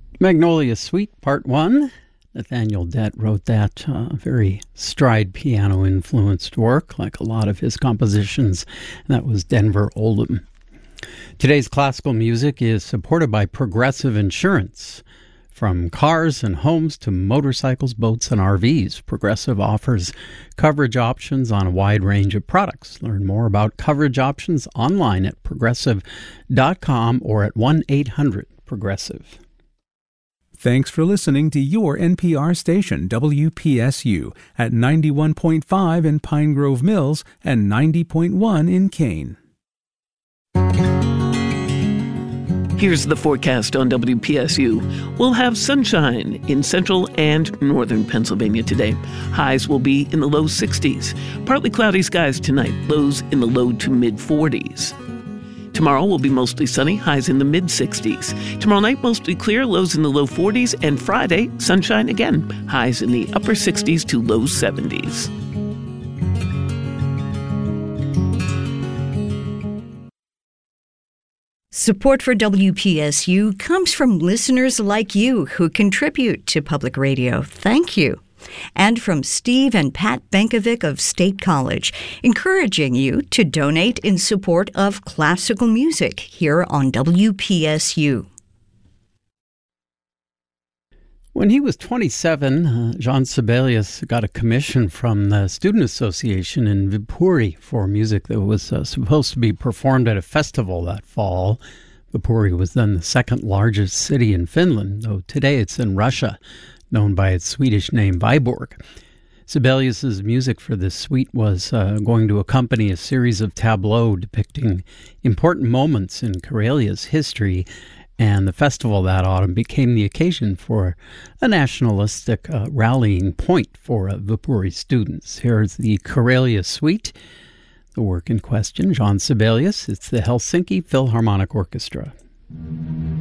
Magnolia Suite, Part 1. Nathaniel Dett wrote that very stride piano-influenced work, like a lot of his compositions. And that was Denver Oldham. Today's classical music is supported by Progressive Insurance. From cars and homes to motorcycles, boats, and RVs, Progressive offers coverage options on a wide range of products. Learn more about coverage options online at progressive.com or at 1-800-PROGRESSIVE. Thanks for listening to your NPR station, WPSU, at 91.5 in Pine Grove Mills and 90.1 in Kane. Here's the forecast on WPSU. We'll have sunshine in central and northern Pennsylvania today. Highs will be in the low 60s. Partly cloudy skies tonight, lows in the low to mid 40s. Tomorrow will be mostly sunny, highs in the mid 60s. Tomorrow night, mostly clear, lows in the low 40s. And Friday, sunshine again, highs in the upper 60s to low 70s. Support for WPSU comes from listeners like you who contribute to public radio. Thank you. And from Steve and Pat Benkovic of State College, encouraging you to donate in support of classical music here on WPSU. When he was 27, Jean Sibelius got a commission from the Student Association in Viipuri for music that was supposed to be performed at a festival that fall. Viipuri was then the second largest city in Finland, though today it's in Russia, known by its Swedish name Viborg. Sibelius's music for this suite was going to accompany a series of tableaux depicting important moments in Karelia's history, and the festival that autumn became the occasion for a nationalistic rallying point for Viipuri students. Here's the Karelia Suite, the work in question, Jean Sibelius. It's the Helsinki Philharmonic Orchestra.